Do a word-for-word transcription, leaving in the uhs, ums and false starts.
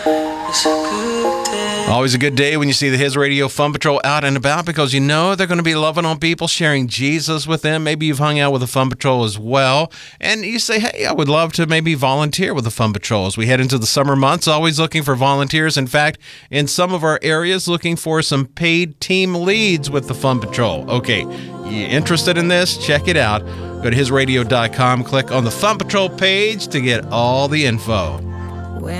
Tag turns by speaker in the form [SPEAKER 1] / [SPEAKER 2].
[SPEAKER 1] It's a good day.
[SPEAKER 2] Always a good day when you see the His Radio Fun Patrol out and about, because you know they're going to be loving on people, sharing Jesus with them. Maybe you've hung out with the Fun Patrol as well, and you say, hey, I would love to maybe volunteer with the Fun Patrol. As we head into the summer months, always looking for volunteers. In fact, in some of our areas, looking for some paid team leads with the Fun Patrol. Okay, you interested in this? Check it out. Go to his radio dot com, click on the Fun Patrol page to get all the info.